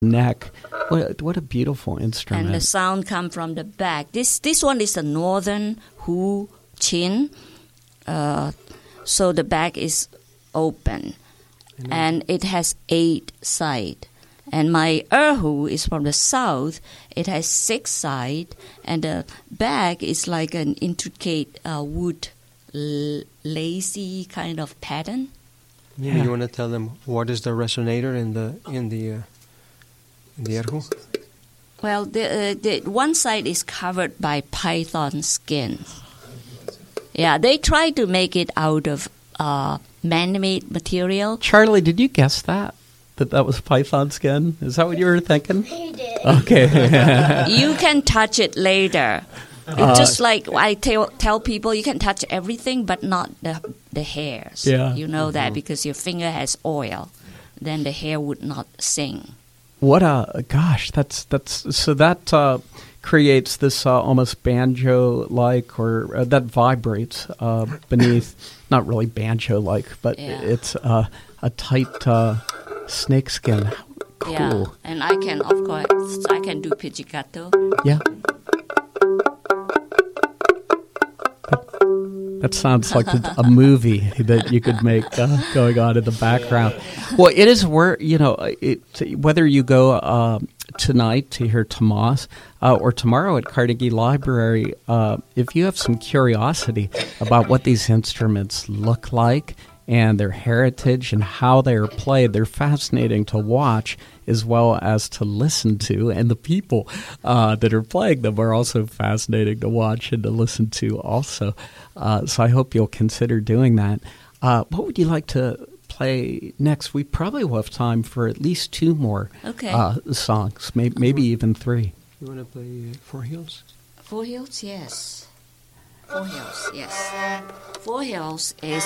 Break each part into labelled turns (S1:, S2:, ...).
S1: neck. What a beautiful instrument.
S2: And the sound comes from the back. This one is a northern hu chin. So the back is open. And it has 8 sides. And my erhu is from the south. It has 6 sides. And the back is like an intricate wood, lacy kind of pattern.
S3: Yeah. You want to tell them what is the resonator in the erhu?
S2: Well, the one side is covered by python skin. Yeah, they try to make it out of man-made material.
S1: Charlie, did you guess that was python skin? Is that what you were thinking?
S4: He did.
S1: Okay.
S2: You can touch it later. It's just like I tell people, you can touch everything, but not the hairs.
S1: Yeah.
S2: You know that because your finger has oil, then the hair would not sing.
S1: What that creates this almost banjo-like, or that vibrates beneath. Not really banjo-like, but it's a tight snakeskin. Cool.
S2: Yeah, and I can do pizzicato.
S1: Yeah. That sounds like a movie that you could make going on in the background. Well, it is where, whether you go tonight to hear Tomas or tomorrow at Carnegie Library, if you have some curiosity about what these instruments look like and their heritage and how they are played, they're fascinating to watch as well as to listen to. And the people that are playing them are also fascinating to watch and to listen to also. So I hope you'll consider doing that. What would you like to play next? We probably will have time for at least 2 more songs, maybe even 3.
S3: You want to play Four Hills?
S2: Four Hills, yes. Four Hills, yes. Four Hills is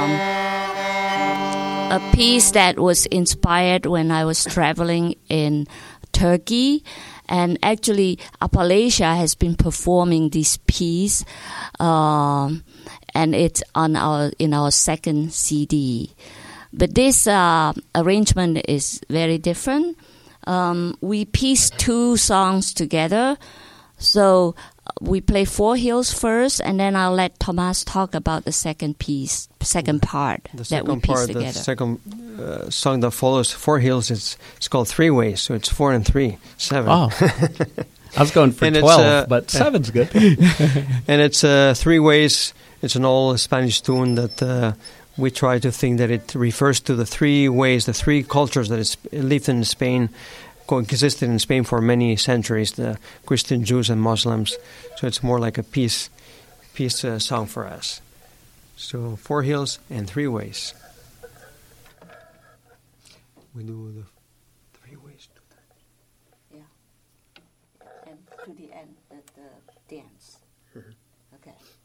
S2: a piece that was inspired when I was traveling in Turkey. And actually, Appalachia has been performing this piece, and it's in our second CD. But this arrangement is very different. We pieced 2 songs together, so we play Four Hills first, and then I'll let Tomas talk about the second part that we pieced together.
S3: The second song that follows Four Hills, it's called Three Ways, so it's 4 and 3, 7.
S1: Oh, I was going for 12, but 7's good.
S3: And it's 3 Ways. It's an old Spanish tune that we try to think that it refers to the 3 ways, the 3 cultures that lived in Spain, coexisted in Spain for many centuries, the Christian, Jews, and Muslims. So it's more like a peace song for us. So 4 Hills and 3 Ways. We do the 3 ways.
S2: Yeah. And to the end, the dance. Okay.